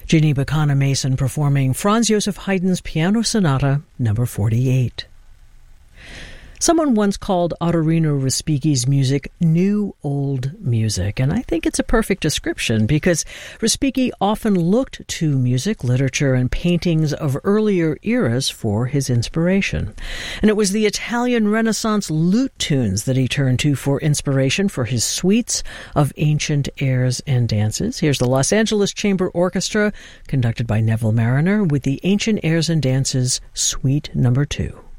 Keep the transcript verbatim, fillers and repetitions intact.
Ginny Bacana Mason performing Franz Joseph Haydn's Piano Sonata number forty-eight. Someone once called Ottorino Respighi's music new old music, and I think it's a perfect description because Respighi often looked to music, literature, and paintings of earlier eras for his inspiration. And it was the Italian Renaissance lute tunes that he turned to for inspiration for his suites of ancient airs and dances. Here's the Los Angeles Chamber Orchestra, conducted by Neville Marriner, with the Ancient Airs and Dances Suite number two.